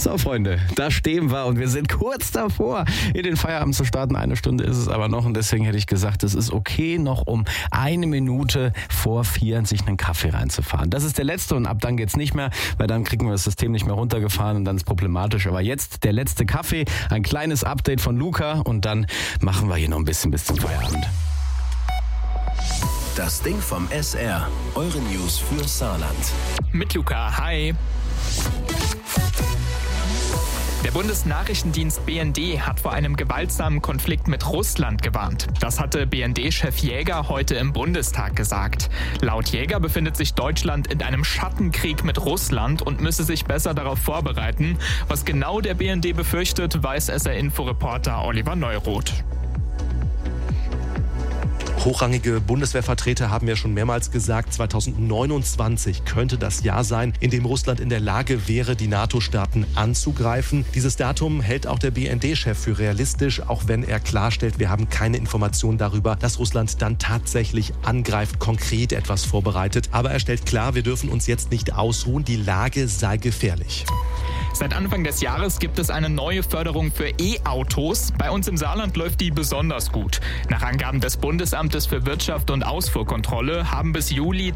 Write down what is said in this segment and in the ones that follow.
So, Freunde, da stehen wir und wir sind kurz davor, in den Feierabend zu starten. 1 Stunde ist es aber noch und deswegen hätte ich gesagt, es ist okay, noch um 1 Minute vor 4 sich einen Kaffee reinzufahren. Das ist der letzte und ab dann geht's nicht mehr, weil dann kriegen wir das System nicht mehr runtergefahren und dann ist es problematisch. Aber jetzt der letzte Kaffee, ein kleines Update von Luca und dann machen wir hier noch ein bisschen bis zum Feierabend. Das Ding vom SR. Eure News für Saarland. Mit Luca, hi. Der Bundesnachrichtendienst BND hat vor einem gewaltsamen Konflikt mit Russland gewarnt. Das hatte BND-Chef Jäger heute im Bundestag gesagt. Laut Jäger befindet sich Deutschland in einem Schattenkrieg mit Russland und müsse sich besser darauf vorbereiten. Was genau der BND befürchtet, weiß SR-Info-Reporter Oliver Neuroth. Hochrangige Bundeswehrvertreter haben ja schon mehrmals gesagt, 2029 könnte das Jahr sein, in dem Russland in der Lage wäre, die NATO-Staaten anzugreifen. Dieses Datum hält auch der BND-Chef für realistisch, auch wenn er klarstellt, wir haben keine Informationen darüber, dass Russland dann tatsächlich angreift, konkret etwas vorbereitet. Aber er stellt klar, wir dürfen uns jetzt nicht ausruhen, die Lage sei gefährlich. Seit Anfang des Jahres gibt es eine neue Förderung für E-Autos. Bei uns im Saarland läuft die besonders gut. Nach Angaben des Bundesamtes für Wirtschaft und Ausfuhrkontrolle haben bis Juli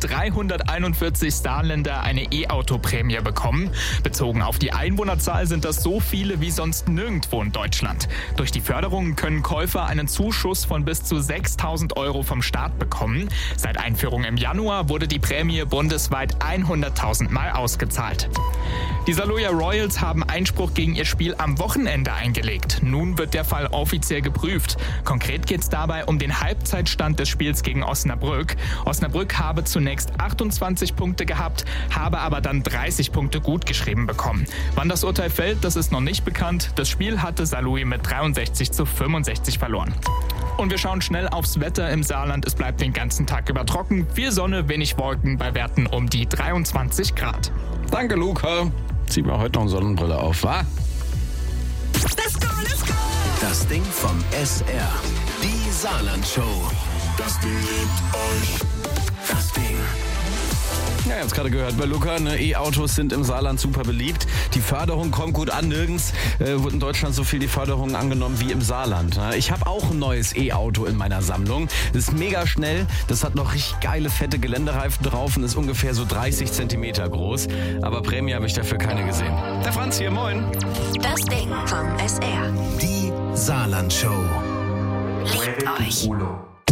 341 Saarländer eine E-Auto-Prämie bekommen. Bezogen auf die Einwohnerzahl sind das so viele wie sonst nirgendwo in Deutschland. Durch die Förderung können Käufer einen Zuschuss von bis zu 6.000 € vom Staat bekommen. Seit Einführung im Januar wurde die Prämie bundesweit 100.000 Mal ausgezahlt. Die Saarlouis Royals haben Einspruch gegen ihr Spiel am Wochenende eingelegt. Nun wird der Fall offiziell geprüft. Konkret geht es dabei um den Halbzeitstand des Spiels gegen Osnabrück. Osnabrück habe zunächst 28 Punkte gehabt, habe aber dann 30 Punkte gutgeschrieben bekommen. Wann das Urteil fällt, das ist noch nicht bekannt. Das Spiel hatte Saarlouis mit 63-65 verloren. Und wir schauen schnell aufs Wetter im Saarland. Es bleibt den ganzen Tag über trocken. Viel Sonne, wenig Wolken bei Werten um die 23 Grad. Danke, Luca. Zieh mir heute noch eine Sonnenbrille auf, wa? Let's go, let's go! Das Ding vom SR. Die Saarland-Show. Das Ding liebt euch. Das Ding. Ja, ihr habt es gerade gehört bei Luca, ne? E-Autos sind im Saarland super beliebt. Die Förderung kommt gut an. Nirgends wird in Deutschland so viel die Förderung angenommen wie im Saarland. Ne? Ich habe auch ein neues E-Auto in meiner Sammlung. Das ist mega schnell. Das hat noch richtig geile, fette Geländereifen drauf und ist ungefähr so 30 Zentimeter groß. Aber Prämie habe ich dafür keine gesehen. Der Franz hier, moin. Das Ding vom SR. Die Saarland-Show. Liebt euch.